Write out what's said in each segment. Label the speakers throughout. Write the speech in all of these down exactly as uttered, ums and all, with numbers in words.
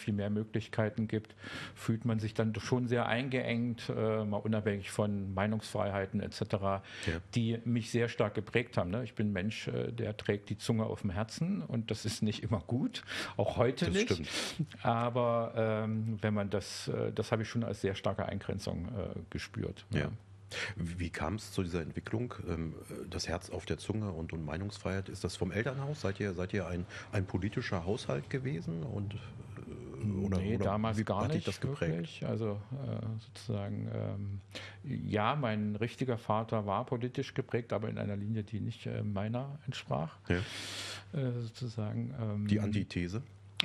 Speaker 1: viel mehr Möglichkeiten gibt, fühlt man sich dann schon sehr eingeengt, äh, mal unabhängig von Meinungsfreiheiten et cetera, ja. die mich sehr stark geprägt haben. Ne? Ich bin ein Mensch, äh, der trägt die Zunge auf dem Herzen und das ist nicht immer gut, auch heute das nicht. Stimmt. Aber ähm, wenn man das, äh, das habe ich schon als sehr starke Eingrenzung äh, gespürt.
Speaker 2: Ja. Ja. Wie kam es zu dieser Entwicklung? Das Herz auf der Zunge und, und Meinungsfreiheit, ist das vom Elternhaus? Seid ihr, seid ihr ein, ein politischer Haushalt gewesen? Und,
Speaker 1: oder, nee, oder damals wie gar nicht das geprägt? Wirklich. Also äh, sozusagen, ähm, ja, mein richtiger Vater war politisch geprägt, aber in einer Linie, die nicht äh, meiner entsprach. Ja. Äh, sozusagen. Ähm,
Speaker 2: die Antithese?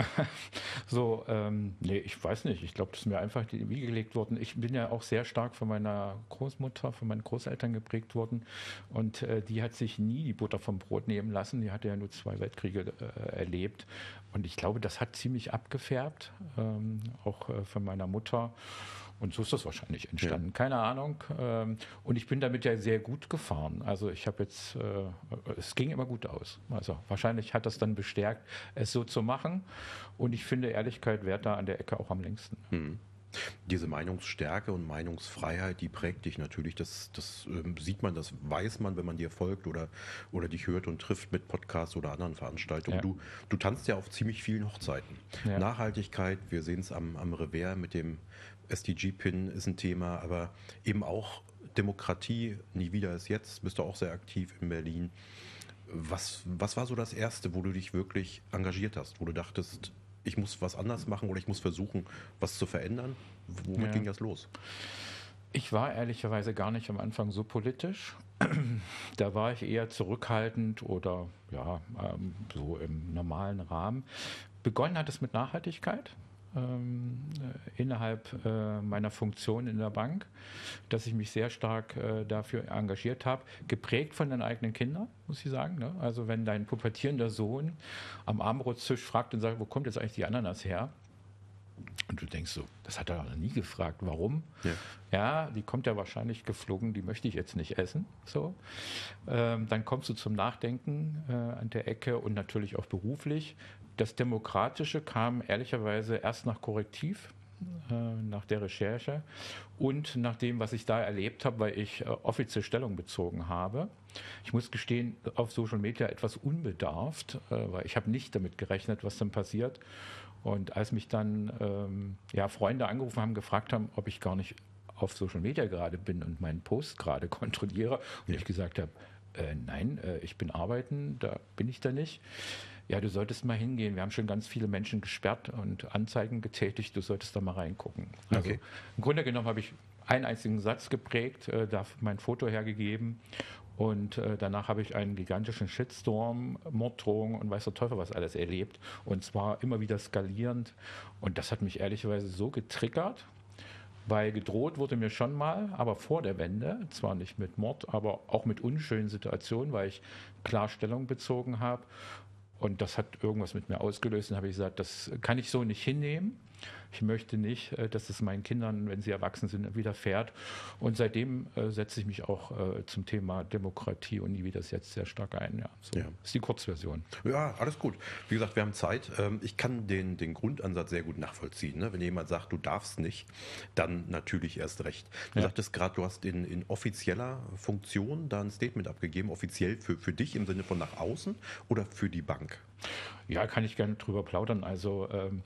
Speaker 1: So, ähm, nee, ich weiß nicht. Ich glaube, das ist mir einfach in die Wiege gelegt worden. Ich bin ja auch sehr stark von meiner Großmutter, von meinen Großeltern geprägt worden. Und äh, die hat sich nie die Butter vom Brot nehmen lassen. Die hatte ja nur zwei Weltkriege äh, erlebt. Und ich glaube, das hat ziemlich abgefärbt, ähm, auch äh, von meiner Mutter. Und so ist das wahrscheinlich entstanden. Ja. Keine Ahnung. Und ich bin damit ja sehr gut gefahren. Also ich habe jetzt, es ging immer gut aus. Also wahrscheinlich hat das dann bestärkt, es so zu machen. Und ich finde, Ehrlichkeit währt da an der Ecke auch am längsten.
Speaker 2: Hm. Diese Meinungsstärke und Meinungsfreiheit, die prägt dich natürlich. Das, das ähm, sieht man, das weiß man, wenn man dir folgt oder, oder dich hört und trifft mit Podcasts oder anderen Veranstaltungen. Ja. Du, du tanzt ja auf ziemlich vielen Hochzeiten. Ja. Nachhaltigkeit, wir sehen es am, am Revers mit dem S D G-Pin ist ein Thema, aber eben auch Demokratie, nie wieder ist jetzt, bist du auch sehr aktiv in Berlin. Was, was war so das Erste, wo du dich wirklich engagiert hast, wo du dachtest, ich muss was anders machen oder ich muss versuchen, was zu verändern? Womit ja. ging das los?
Speaker 1: Ich war ehrlicherweise gar nicht am Anfang so politisch. Da war ich eher zurückhaltend oder ja, ähm, so im normalen Rahmen. Begonnen hat es mit Nachhaltigkeit. Ähm, äh, innerhalb äh, meiner Funktion in der Bank, dass ich mich sehr stark äh, dafür engagiert habe, geprägt von den eigenen Kindern, muss ich sagen. Ne? Also wenn dein pubertierender Sohn am Abendbrotstisch fragt und sagt, wo kommt jetzt eigentlich die Ananas her? Und du denkst so, das hat er noch nie gefragt, warum? Ja. ja, die kommt ja wahrscheinlich geflogen, die möchte ich jetzt nicht essen. So, ähm, dann kommst du zum Nachdenken äh, an der Ecke und natürlich auch beruflich. Das Demokratische kam ehrlicherweise erst nach Korrektiv, äh, nach der Recherche und nach dem, was ich da erlebt habe, weil ich äh, offiziell Stellung bezogen habe. Ich muss gestehen, auf Social Media etwas unbedarft, äh, weil ich habe nicht damit gerechnet, was dann passiert. Und als mich dann ähm, ja, Freunde angerufen haben, gefragt haben, ob ich gar nicht auf Social Media gerade bin und meinen Post gerade kontrolliere, und ja. ich gesagt habe, äh, nein, äh, ich bin arbeiten, da bin ich da nicht. Ja, du solltest mal hingehen. Wir haben schon ganz viele Menschen gesperrt und Anzeigen getätigt. Du solltest da mal reingucken. Also okay. Im Grunde genommen habe ich einen einzigen Satz geprägt, äh, da mein Foto hergegeben. Und äh, danach habe ich einen gigantischen Shitstorm, Morddrohungen und weiß der Teufel was alles erlebt. Und zwar immer wieder skalierend. Und das hat mich ehrlicherweise so getriggert, weil gedroht wurde mir schon mal, aber vor der Wende, zwar nicht mit Mord, aber auch mit unschönen Situationen, weil ich klar Stellung bezogen habe. Und das hat irgendwas mit mir ausgelöst. Und habe ich gesagt, das kann ich so nicht hinnehmen. Ich möchte nicht, dass es meinen Kindern, wenn sie erwachsen sind, widerfährt. Und seitdem äh, setze ich mich auch äh, zum Thema Demokratie und nie wieder das jetzt sehr stark ein. Ja, so ja. ist die Kurzversion.
Speaker 2: Ja, alles gut. Wie gesagt, wir haben Zeit. Ich kann den, den Grundansatz sehr gut nachvollziehen. Ne? Wenn jemand sagt, du darfst nicht, dann natürlich erst recht. Du ja. sagtest gerade, du hast in, in offizieller Funktion da ein Statement abgegeben, offiziell für, für dich im Sinne von nach außen oder für die Bank?
Speaker 1: Ja, kann ich gerne drüber plaudern. Also ähm,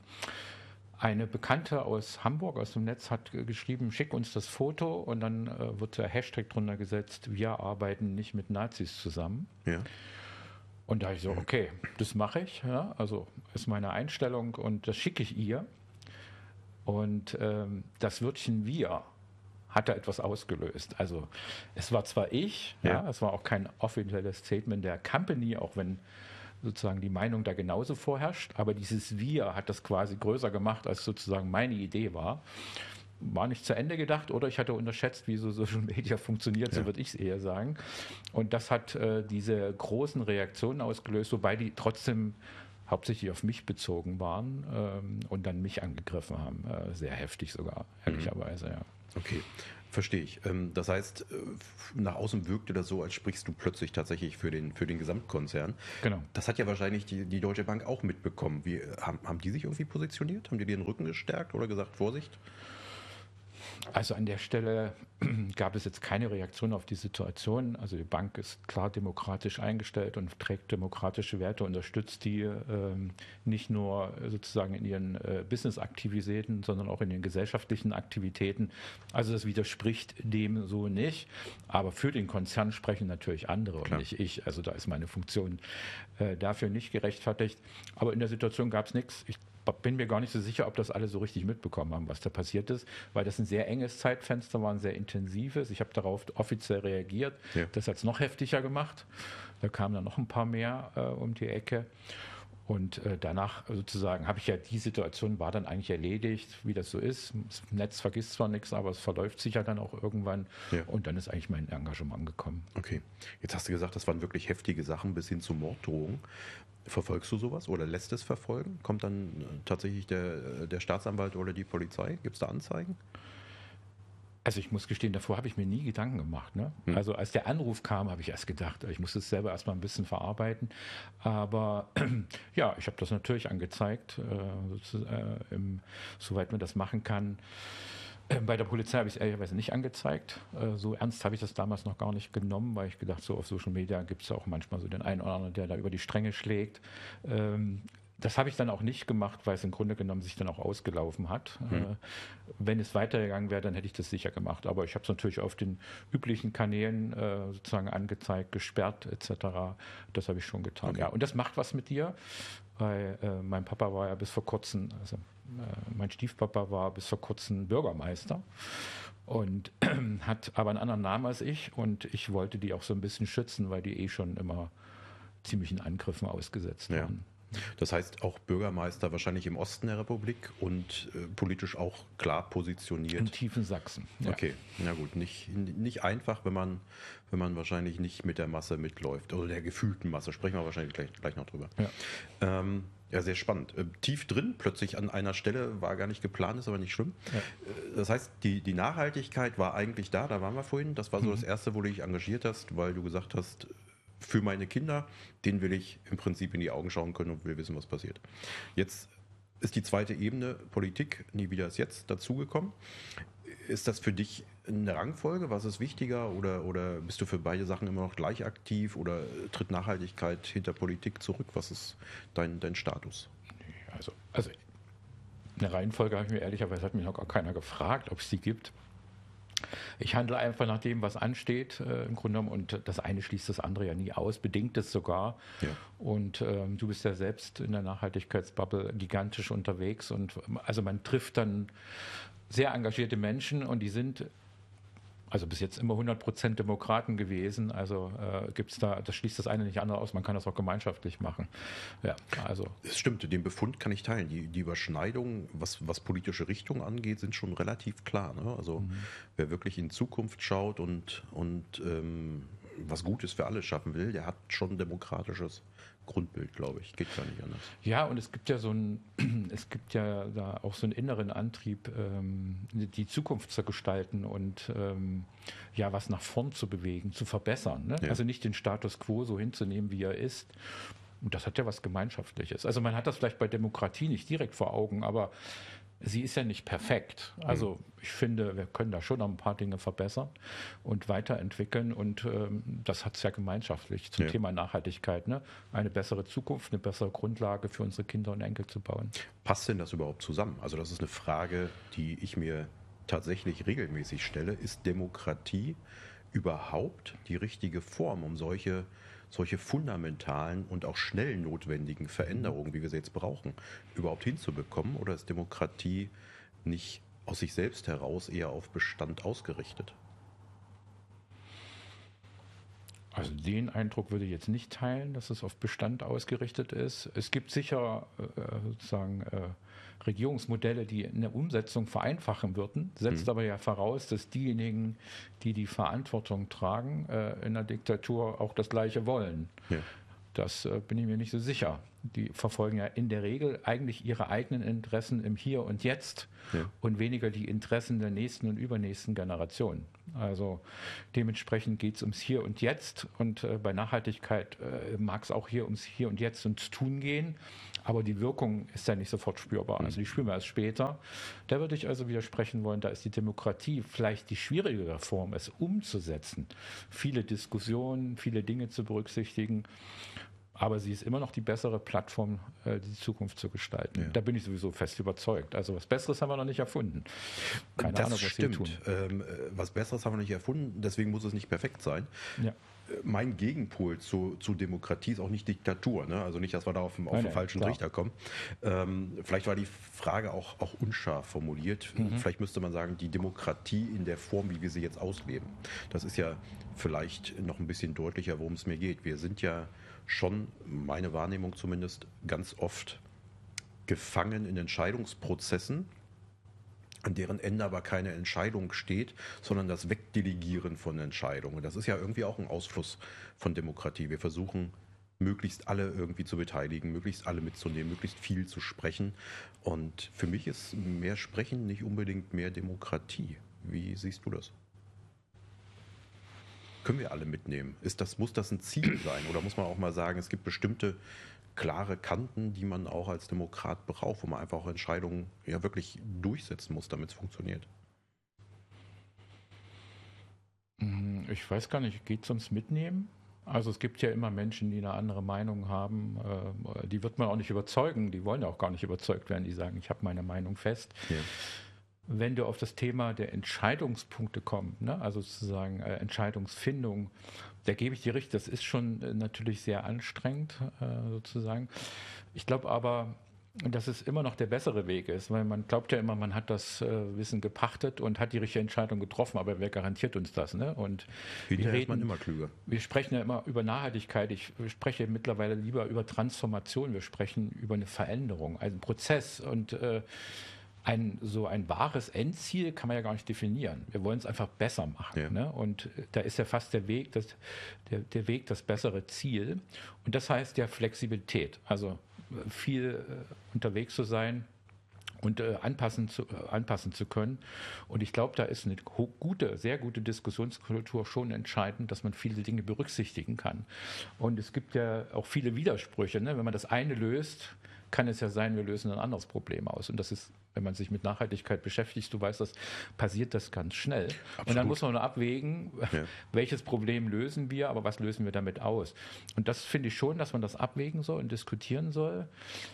Speaker 1: eine Bekannte aus Hamburg, aus dem Netz, hat geschrieben, schick uns das Foto, und dann äh, wird der Hashtag drunter gesetzt, wir arbeiten nicht mit Nazis zusammen. Ja. Und da ich so, okay, das mache ich, ja, also ist meine Einstellung und das schicke ich ihr. Und ähm, das Wörtchen wir hat da etwas ausgelöst. Also es war zwar ich, ja. ja, es war auch kein offizielles Statement der Company, auch wenn sozusagen die Meinung da genauso vorherrscht, aber dieses Wir hat das quasi größer gemacht, als sozusagen meine Idee war. War nicht zu Ende gedacht oder ich hatte unterschätzt, wie so Social Media funktioniert, so ja. würde ich es eher sagen. Und das hat äh, diese großen Reaktionen ausgelöst, wobei die trotzdem hauptsächlich auf mich bezogen waren ähm, und dann mich angegriffen haben. Äh, sehr heftig sogar, ehrlicherweise, ja.
Speaker 2: Okay, verstehe ich. Ähm, das heißt, äh, nach außen wirkte das so, als sprichst du plötzlich tatsächlich für den, für den Gesamtkonzern.
Speaker 1: Genau.
Speaker 2: Das hat ja wahrscheinlich die, die Deutsche Bank auch mitbekommen. Wie, haben, haben die sich irgendwie positioniert? Haben die dir den Rücken gestärkt oder gesagt, Vorsicht?
Speaker 1: Also an der Stelle gab es jetzt keine Reaktion auf die Situation. Also die Bank ist klar demokratisch eingestellt und trägt demokratische Werte, unterstützt die ähm, nicht nur sozusagen in ihren äh, Business-Aktivitäten, sondern auch in den gesellschaftlichen Aktivitäten. Also das widerspricht dem so nicht. Aber für den Konzern sprechen natürlich andere
Speaker 2: Klar.
Speaker 1: und nicht ich. Also da ist meine Funktion äh, dafür nicht gerechtfertigt. Aber in der Situation gab es nichts. Ich bin mir gar nicht so sicher, ob das alle so richtig mitbekommen haben, was da passiert ist, weil das ein sehr enges Zeitfenster war, ein sehr intensives. Ich habe darauf offiziell reagiert.
Speaker 2: Ja.
Speaker 1: Das hat es noch heftiger gemacht. Da kamen dann noch ein paar mehr äh, um die Ecke. Und äh, danach sozusagen habe ich ja, die Situation war dann eigentlich erledigt, wie das so ist. Das Netz vergisst zwar nichts, aber es verläuft sich ja dann auch irgendwann.
Speaker 2: Ja.
Speaker 1: Und dann ist eigentlich mein Engagement gekommen.
Speaker 2: Okay, jetzt hast du gesagt, das waren wirklich heftige Sachen bis hin zu Morddrohungen. Verfolgst du sowas oder lässt es verfolgen? Kommt dann äh, tatsächlich der, der Staatsanwalt oder die Polizei? Gibt es da Anzeigen?
Speaker 1: Also ich muss gestehen, davor habe ich mir nie Gedanken gemacht. Ne?
Speaker 2: Hm.
Speaker 1: Also als der Anruf kam, habe ich erst gedacht, ich muss es selber erstmal ein bisschen verarbeiten. Aber ja, ich habe das natürlich angezeigt, äh, äh, im, soweit man das machen kann. Äh, bei der Polizei habe ich es ehrlicherweise nicht angezeigt. Äh, so ernst habe ich das damals noch gar nicht genommen, weil ich gedacht, so auf Social Media gibt es ja auch manchmal so den einen oder anderen, der da über die Stränge schlägt. Ähm, Das habe ich dann auch nicht gemacht, weil es im Grunde genommen sich dann auch ausgelaufen hat.
Speaker 2: Hm.
Speaker 1: Äh, wenn es weitergegangen wäre, dann hätte ich das sicher gemacht. Aber ich habe es natürlich auf den üblichen Kanälen äh, sozusagen angezeigt, gesperrt et cetera. Das habe ich schon getan.
Speaker 2: Okay.
Speaker 1: Ja, und das macht was mit dir, weil äh, mein Papa war ja bis vor kurzem, also äh, mein Stiefpapa war bis vor kurzem Bürgermeister und hat aber einen anderen Namen als ich. Und ich wollte die auch so ein bisschen schützen, weil die eh schon immer ziemlichen Angriffen ausgesetzt
Speaker 2: Ja.
Speaker 1: waren.
Speaker 2: Das heißt auch Bürgermeister wahrscheinlich im Osten der Republik und äh, politisch auch klar positioniert.
Speaker 1: In tiefen Sachsen. Ja.
Speaker 2: Okay, na gut, nicht, nicht einfach, wenn man, wenn man wahrscheinlich nicht mit der Masse mitläuft oder der gefühlten Masse. Sprechen wir wahrscheinlich gleich, gleich noch drüber.
Speaker 1: Ja.
Speaker 2: Ähm, ja, sehr spannend. Äh, tief drin, plötzlich an einer Stelle, war gar nicht geplant, ist aber nicht schlimm.
Speaker 1: Ja.
Speaker 2: Äh, das heißt, die, die Nachhaltigkeit war eigentlich da, da waren wir vorhin. Das war so
Speaker 1: Mhm.
Speaker 2: das Erste, wo du dich engagiert hast, weil du gesagt hast, für meine Kinder, denen will ich im Prinzip in die Augen schauen können und will wissen, was passiert. Jetzt ist die zweite Ebene Politik, nie wieder ist jetzt, dazugekommen. Ist das für dich eine Rangfolge? Was ist wichtiger oder, oder bist du für beide Sachen immer noch gleich aktiv oder tritt Nachhaltigkeit hinter Politik zurück? Was ist dein, dein Status?
Speaker 1: Also, also eine Reihenfolge habe ich mir ehrlicherweise, hat mich noch gar keiner gefragt, ob es die gibt. Ich handle einfach nach dem, was ansteht, äh, im Grunde genommen. Und das eine schließt das andere ja nie aus, bedingt es sogar.
Speaker 2: Ja.
Speaker 1: Und ähm, du bist ja selbst in der Nachhaltigkeitsbubble gigantisch unterwegs. Und also man trifft dann sehr engagierte Menschen und die sind also bis jetzt immer hundert Prozent Demokraten gewesen. Also äh, gibt es da, das schließt das eine nicht andere aus, man kann das auch gemeinschaftlich machen. Ja, also.
Speaker 2: Es stimmt, den Befund kann ich teilen. Die, die Überschneidungen, was, was politische Richtung angeht, sind schon relativ klar. Ne? Also
Speaker 1: Mhm.
Speaker 2: wer wirklich in Zukunft schaut und, und ähm, was Gutes für alle schaffen will, der hat schon ein demokratisches Grundbild, glaube ich. Geht gar nicht anders.
Speaker 1: Ja, und es gibt ja so ein, es gibt ja da auch so einen inneren Antrieb, ähm, die Zukunft zu gestalten und ähm, ja, was nach vorn zu bewegen, zu verbessern. Ne?
Speaker 2: Ja.
Speaker 1: Also nicht den Status quo so hinzunehmen, wie er ist. Und das hat ja was Gemeinschaftliches. Also man hat das vielleicht bei Demokratie nicht direkt vor Augen, aber sie ist ja nicht perfekt. Also ich finde, wir können da schon noch ein paar Dinge verbessern und weiterentwickeln. Und ähm, das hat es ja gemeinschaftlich zum
Speaker 2: Ja.
Speaker 1: Thema Nachhaltigkeit. Ne? Eine bessere Zukunft, eine bessere Grundlage für unsere Kinder und Enkel zu bauen.
Speaker 2: Passt denn das überhaupt zusammen? Also das ist eine Frage, die ich mir tatsächlich regelmäßig stelle. Ist Demokratie überhaupt die richtige Form, um solche, solche fundamentalen und auch schnell notwendigen Veränderungen, wie wir sie jetzt brauchen, überhaupt hinzubekommen? Oder ist Demokratie nicht aus sich selbst heraus eher auf Bestand ausgerichtet?
Speaker 1: Also den Eindruck würde ich jetzt nicht teilen, dass es auf Bestand ausgerichtet ist. Es gibt sicher äh, sozusagen äh, Regierungsmodelle, die eine Umsetzung vereinfachen würden, setzt
Speaker 2: Mhm.
Speaker 1: aber ja voraus, dass diejenigen, die die Verantwortung tragen, äh, in der Diktatur auch das Gleiche wollen.
Speaker 2: Ja.
Speaker 1: Das äh, bin ich mir nicht so sicher. die verfolgen ja in der Regel eigentlich ihre eigenen Interessen im Hier und Jetzt ja. und weniger die Interessen der nächsten und übernächsten Generation. Also dementsprechend geht es ums Hier und Jetzt und äh, bei Nachhaltigkeit äh, mag es auch hier ums Hier und Jetzt und Tun gehen, aber die Wirkung ist ja nicht sofort spürbar. Also die spüren wir erst später. Da würde ich also widersprechen wollen, da ist die Demokratie vielleicht die schwierigere Form, es umzusetzen. Viele Diskussionen, viele Dinge zu berücksichtigen. Aber sie ist immer noch die bessere Plattform, die Zukunft zu gestalten. Ja. Da bin ich sowieso fest überzeugt. Also was Besseres haben wir noch nicht erfunden.
Speaker 2: Keine das Ahnung, was stimmt. Wir tun. Ähm, was Besseres haben wir nicht erfunden, deswegen muss es nicht perfekt sein. Ja. Mein Gegenpol zu, zu Demokratie ist auch nicht Diktatur. Ne? Also nicht, dass wir da auf, auf nein, den falschen klar. Trichter kommen. Ähm, vielleicht war die Frage auch, auch unscharf formuliert. Mhm. Vielleicht müsste man sagen, die Demokratie in der Form, wie wir sie jetzt ausleben. Das ist ja vielleicht noch ein bisschen deutlicher, worum es mir geht. Wir sind ja schon, meine Wahrnehmung zumindest, ganz oft gefangen in Entscheidungsprozessen, an deren Ende aber keine Entscheidung steht, sondern das Wegdelegieren von Entscheidungen. Das ist ja irgendwie auch ein Ausfluss von Demokratie. Wir versuchen, möglichst alle irgendwie zu beteiligen, möglichst alle mitzunehmen, möglichst viel zu sprechen. Und für mich ist mehr Sprechen nicht unbedingt mehr Demokratie. Wie siehst du das? Können wir alle mitnehmen? Ist das, muss das ein Ziel sein? Oder muss man auch mal sagen, es gibt bestimmte klare Kanten, die man auch als Demokrat braucht, wo man einfach auch Entscheidungen ja wirklich durchsetzen muss, damit es funktioniert?
Speaker 1: Ich weiß gar nicht, geht es ums Mitnehmen? Also es gibt ja immer Menschen, die eine andere Meinung haben. Die wird man auch nicht überzeugen. Die wollen ja auch gar nicht überzeugt werden. Die sagen, ich habe meine Meinung fest. Ja. Wenn du auf das Thema der Entscheidungspunkte kommst, ne, also sozusagen äh, Entscheidungsfindung, da gebe ich dir recht, das ist schon äh, natürlich sehr anstrengend äh, sozusagen. Ich glaube aber, dass es immer noch der bessere Weg ist, weil man glaubt ja immer, man hat das äh, Wissen gepachtet und hat die richtige Entscheidung getroffen, aber wer garantiert uns das? Ne? Und wir reden,
Speaker 2: ist man immer klüger.
Speaker 1: Wir sprechen ja immer über Nachhaltigkeit, ich spreche mittlerweile lieber über Transformation, wir sprechen über eine Veränderung, einen Prozess und äh, Ein, so ein wahres Endziel kann man ja gar nicht definieren. Wir wollen es einfach besser machen. Ja. Ne? Und da ist ja fast der Weg, das, der, der Weg das bessere Ziel. Und das heißt ja Flexibilität. Also viel äh, unterwegs zu sein und äh, anpassen, zu, äh, anpassen zu können. Und ich glaube, da ist eine gute, sehr gute Diskussionskultur schon entscheidend, dass man viele Dinge berücksichtigen kann. Und es gibt ja auch viele Widersprüche. Ne? Wenn man das eine löst, kann es ja sein, wir lösen ein anderes Problem aus. Und das ist, wenn man sich mit Nachhaltigkeit beschäftigt, du weißt, das passiert das ganz schnell. Absolut. Und dann muss man nur abwägen, ja. welches Problem lösen wir, aber was lösen wir damit aus. Und das finde ich schon, dass man das abwägen soll und diskutieren soll.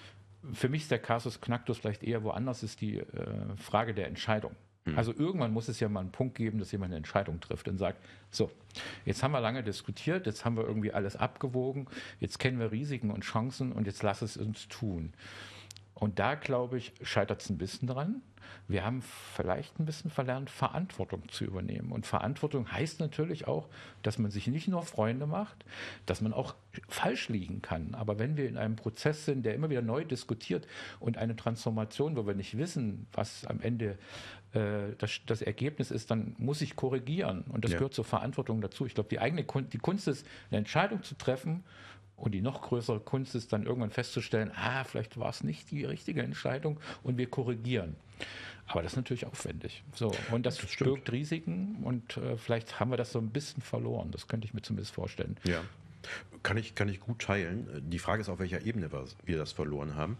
Speaker 1: Für mich ist der Kasus Knacktus vielleicht eher woanders, ist die äh, Frage der Entscheidung. Also irgendwann muss es ja mal einen Punkt geben, dass jemand eine Entscheidung trifft und sagt, so, jetzt haben wir lange diskutiert, jetzt haben wir irgendwie alles abgewogen, jetzt kennen wir Risiken und Chancen und jetzt lass es uns tun. Und da, glaube ich, scheitert es ein bisschen dran. Wir haben vielleicht ein bisschen verlernt, Verantwortung zu übernehmen. Und Verantwortung heißt natürlich auch, dass man sich nicht nur Freunde macht, dass man auch falsch liegen kann. Aber wenn wir in einem Prozess sind, der immer wieder neu diskutiert und eine Transformation, wo wir nicht wissen, was am Ende äh, das, das Ergebnis ist, dann muss ich korrigieren. Und das ja. gehört zur Verantwortung dazu. Ich glaube, die eigene Kunst, die Kunst ist, eine Entscheidung zu treffen. Und die noch größere Kunst ist dann irgendwann festzustellen, ah, vielleicht war es nicht die richtige Entscheidung und wir korrigieren. Aber das ist natürlich aufwendig. So, und das, das birgt Risiken und äh, vielleicht haben wir das so ein bisschen verloren. Das könnte ich mir zumindest vorstellen.
Speaker 2: Ja, kann ich, kann ich gut teilen. Die Frage ist, auf welcher Ebene wir das verloren haben.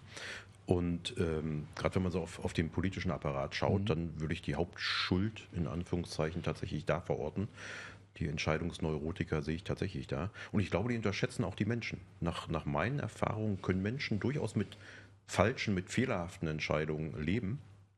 Speaker 2: Und ähm, gerade wenn man so auf, auf den politischen Apparat schaut, mhm. dann würde ich die Hauptschuld in Anführungszeichen tatsächlich da verorten. Die Entscheidungsneurotiker sehe ich tatsächlich da. Und ich glaube, die unterschätzen auch die Menschen. Nach, nach meinen Erfahrungen können Menschen durchaus mit falschen, mit fehlerhaften Entscheidungen leben,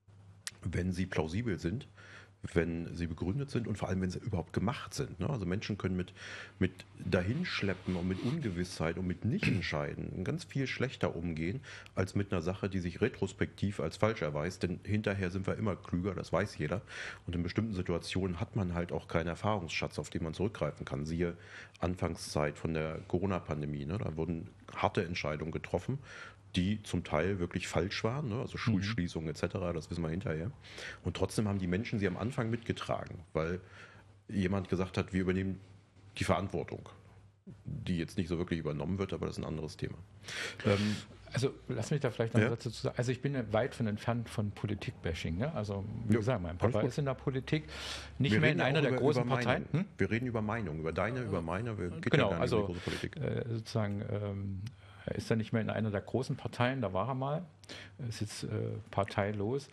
Speaker 2: wenn sie plausibel sind, wenn sie begründet sind und vor allem, wenn sie überhaupt gemacht sind. Ne? Also Menschen können mit, mit Dahinschleppen und mit Ungewissheit und mit Nichtentscheiden ganz viel schlechter umgehen, als mit einer Sache, die sich retrospektiv als falsch erweist. Denn hinterher sind wir immer klüger, das weiß jeder. Und in bestimmten Situationen hat man halt auch keinen Erfahrungsschatz, auf den man zurückgreifen kann. Siehe Anfangszeit von der Corona-Pandemie. Ne? Da wurden harte Entscheidungen getroffen, die zum Teil wirklich falsch waren, ne? Also Schulschließungen et cetera, das wissen wir hinterher. Und trotzdem haben die Menschen sie am Anfang mitgetragen, weil jemand gesagt hat, wir übernehmen die Verantwortung. die jetzt nicht so wirklich übernommen wird, aber das ist ein anderes Thema. Ähm,
Speaker 1: Also lass mich da vielleicht noch
Speaker 2: Ja.
Speaker 1: einen Satz dazu sagen. Also ich bin ja weit von entfernt von Politik-Bashing. Ne? Also wie
Speaker 2: Ja,
Speaker 1: gesagt, mein
Speaker 2: alles
Speaker 1: Papa
Speaker 2: gut.
Speaker 1: ist in der Politik, nicht
Speaker 2: wir
Speaker 1: mehr
Speaker 2: reden
Speaker 1: in
Speaker 2: ja
Speaker 1: einer
Speaker 2: auch
Speaker 1: der
Speaker 2: über,
Speaker 1: großen
Speaker 2: über
Speaker 1: Parteien.
Speaker 2: Meinung.
Speaker 1: Hm?
Speaker 2: Wir reden über Meinung, über deine, über meine. Wir geht
Speaker 1: Genau,
Speaker 2: ja gar nicht um
Speaker 1: also
Speaker 2: die große Politik.
Speaker 1: äh, sozusagen ähm, er ist ja nicht mehr in einer der großen Parteien, da war er mal, er ist jetzt äh, parteilos.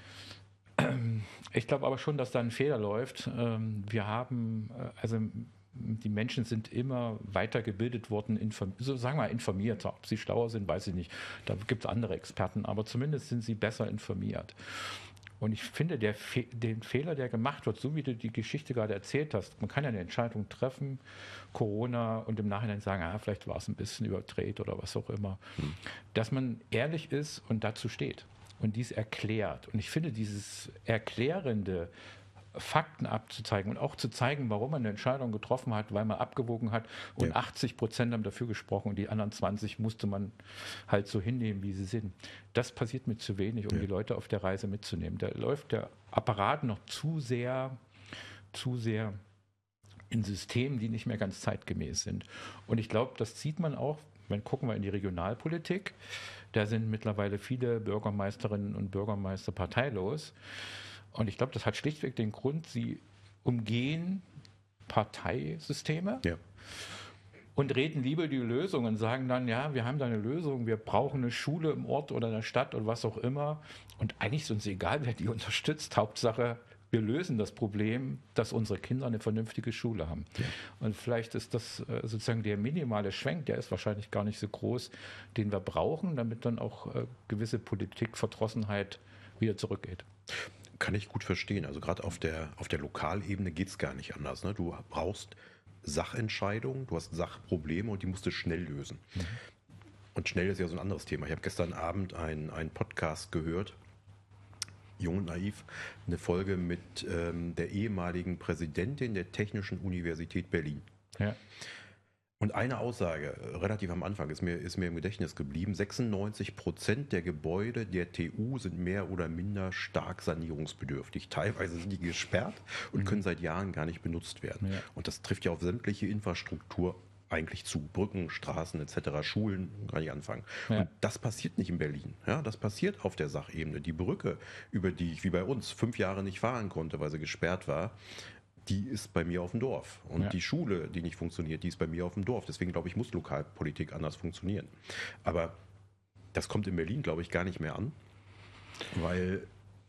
Speaker 1: Ich glaube aber schon, dass da ein Fehler läuft. Ähm, wir haben, äh, also die Menschen sind immer weitergebildet worden, inform so sagen wir mal informierter. Ob sie schlauer sind, weiß ich nicht. Da gibt es andere Experten, aber zumindest sind sie besser informiert. Und ich finde, der Fe den Fehler, der gemacht wird, so wie du die Geschichte gerade erzählt hast, man kann ja eine Entscheidung treffen, Corona, und im Nachhinein sagen, ah, vielleicht war es ein bisschen überdreht oder was auch immer,
Speaker 2: Hm.
Speaker 1: dass man ehrlich ist und dazu steht und dies erklärt. Und ich finde, dieses erklärende, Fakten abzuzeigen und auch zu zeigen, warum man eine Entscheidung getroffen hat, weil man abgewogen hat und
Speaker 2: Ja.
Speaker 1: achtzig Prozent haben dafür gesprochen und die anderen zwanzig musste man halt so hinnehmen, wie sie sind. Das passiert mir zu wenig, um
Speaker 2: Ja.
Speaker 1: die Leute auf der Reise mitzunehmen. Da läuft der Apparat noch zu sehr, zu sehr in Systemen, die nicht mehr ganz zeitgemäß sind. Und ich glaube, das sieht man auch, wenn gucken wir in die Regionalpolitik, da sind mittlerweile viele Bürgermeisterinnen und Bürgermeister parteilos. Und ich glaube, das hat schlichtweg den Grund, sie umgehen Parteisysteme
Speaker 2: Ja.
Speaker 1: und reden lieber die Lösung und sagen dann, ja, wir haben da eine Lösung, wir brauchen eine Schule im Ort oder in der Stadt oder was auch immer. Und eigentlich ist uns egal, wer die unterstützt. Hauptsache, wir lösen das Problem, dass unsere Kinder eine vernünftige Schule haben.
Speaker 2: Ja.
Speaker 1: Und vielleicht ist das äh, sozusagen der minimale Schwenk, der ist wahrscheinlich gar nicht so groß, den wir brauchen, damit dann auch äh, gewisse Politikverdrossenheit wieder zurückgeht.
Speaker 2: Kann ich gut verstehen. Also gerade auf der, auf der Lokalebene geht es gar nicht anders. Ne? Du brauchst Sachentscheidungen, du hast Sachprobleme und die musst du schnell lösen.
Speaker 1: Mhm.
Speaker 2: Und schnell ist ja so ein anderes Thema. Ich habe gestern Abend einen, einen Podcast gehört, Jung und Naiv, eine Folge mit ähm, der ehemaligen Präsidentin der Technischen Universität Berlin.
Speaker 1: Ja.
Speaker 2: Und eine Aussage, äh, relativ am Anfang, ist mir, ist mir im Gedächtnis geblieben. sechsundneunzig Prozent der Gebäude der T U sind mehr oder minder stark sanierungsbedürftig. Teilweise sind die gesperrt und
Speaker 1: Mhm.
Speaker 2: können seit Jahren gar nicht benutzt werden.
Speaker 1: Ja.
Speaker 2: Und das trifft ja auf sämtliche Infrastruktur eigentlich zu. Brücken, Straßen et cetera, Schulen, kann ich anfangen.
Speaker 1: Ja.
Speaker 2: Und das passiert nicht in Berlin. Ja, das passiert auf der Sachebene. Die Brücke, über die ich wie bei uns fünf Jahre nicht fahren konnte, weil sie gesperrt war, die ist bei mir auf dem Dorf. Und
Speaker 1: Ja.
Speaker 2: die Schule, die nicht funktioniert, die ist bei mir auf dem Dorf. Deswegen glaube ich, muss Lokalpolitik anders funktionieren. Aber das kommt in Berlin, glaube ich, gar nicht mehr an, weil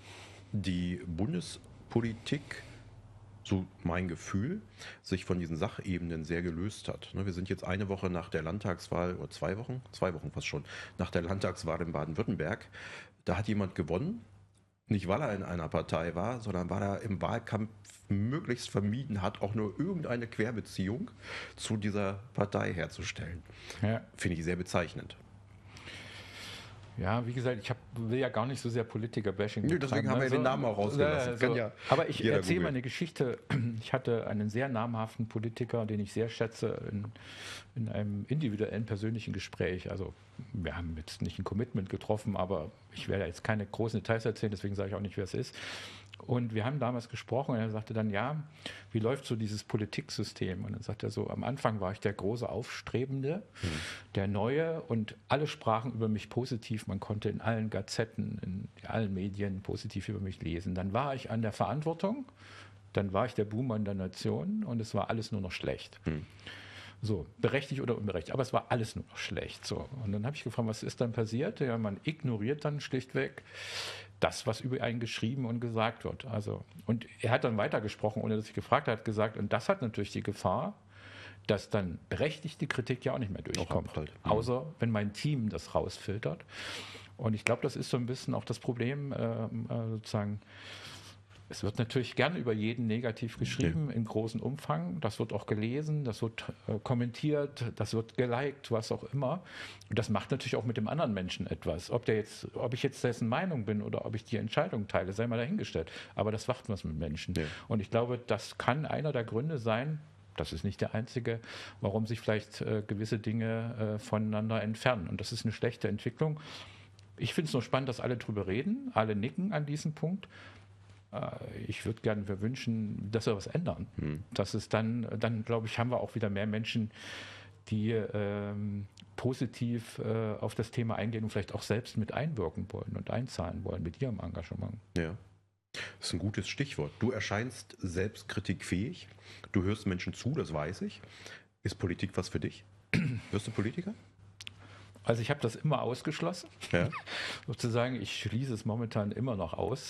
Speaker 2: die Bundespolitik, so mein Gefühl, sich von diesen Sachebenen sehr gelöst hat. Ne, Wir sind jetzt eine Woche nach der Landtagswahl, oder zwei Wochen, zwei Wochen fast schon, nach der Landtagswahl in Baden-Württemberg. Da hat jemand gewonnen, nicht weil er in einer Partei war, sondern weil er im Wahlkampf möglichst vermieden hat, auch nur irgendeine Querbeziehung zu dieser Partei herzustellen.
Speaker 1: Ja.
Speaker 2: Finde ich sehr bezeichnend.
Speaker 1: Ja, wie gesagt, ich hab, will ja gar nicht so sehr Politiker-Bashing
Speaker 2: Nö, deswegen
Speaker 1: betreiben,
Speaker 2: haben wir
Speaker 1: ne?
Speaker 2: den Namen auch rausgelassen.
Speaker 1: Ja,
Speaker 2: Kann
Speaker 1: so.
Speaker 2: ja
Speaker 1: Aber ich
Speaker 2: jeder
Speaker 1: erzähle mal
Speaker 2: googeln.
Speaker 1: eine Geschichte. Ich hatte einen sehr namhaften Politiker, den ich sehr schätze, in, in einem individuellen persönlichen Gespräch. Also wir haben jetzt nicht ein Commitment getroffen, aber ich werde jetzt keine großen Details erzählen, deswegen sage ich auch nicht, wer es ist. Und wir haben damals gesprochen und er sagte dann, ja, wie läuft so dieses Politiksystem? Und dann sagt er so, am Anfang war ich der große Aufstrebende,
Speaker 2: Mhm.
Speaker 1: der Neue, und alle sprachen über mich positiv. Man konnte in allen Gazetten, in allen Medien positiv über mich lesen. Dann war ich an der Verantwortung, dann war ich der Buhmann der Nation und es war alles nur noch schlecht.
Speaker 2: Mhm.
Speaker 1: So, berechtigt oder unberechtigt, aber es war alles nur noch schlecht. So. Und dann habe ich gefragt, was ist dann passiert? Ja, man ignoriert dann schlichtweg das, was über einen geschrieben und gesagt wird. Also, und er hat dann weitergesprochen, ohne dass ich gefragt habe, hat gesagt, und das hat natürlich die Gefahr, dass dann berechtigte Kritik ja auch nicht mehr durchkommt.
Speaker 2: abprallt. Mhm.
Speaker 1: Außer wenn mein Team das rausfiltert. Und ich glaube, das ist so ein bisschen auch das Problem, ähm, äh, sozusagen. Es wird natürlich gern über jeden negativ geschrieben, ja, in großem Umfang. Das wird auch gelesen, das wird äh, kommentiert, das wird geliked, was auch immer. Und das macht natürlich auch mit dem anderen Menschen etwas. Ob der jetzt, ob ich jetzt dessen Meinung bin oder ob ich die Entscheidung teile, sei mal dahingestellt. Aber das macht was mit Menschen.
Speaker 2: Ja.
Speaker 1: Und ich glaube, das kann einer der Gründe sein, das ist nicht der einzige, warum sich vielleicht äh, gewisse Dinge äh, voneinander entfernen. Und das ist eine schlechte Entwicklung. Ich finde es nur spannend, dass alle drüber reden, alle nicken an diesem Punkt. ich würde gerne wir wünschen, dass wir was ändern.
Speaker 2: Hm.
Speaker 1: Dass es dann, dann glaube ich, haben wir auch wieder mehr Menschen, die ähm, positiv äh, auf das Thema eingehen und vielleicht auch selbst mit einwirken wollen und einzahlen wollen mit ihrem Engagement.
Speaker 2: Ja. Das ist ein gutes Stichwort. Du erscheinst selbstkritikfähig. Du hörst Menschen zu, das weiß ich. Ist Politik was für dich? Wirst du Politiker?
Speaker 1: Also ich habe das immer ausgeschlossen.
Speaker 2: Ja.
Speaker 1: Sozusagen, ich schließe es momentan immer noch aus.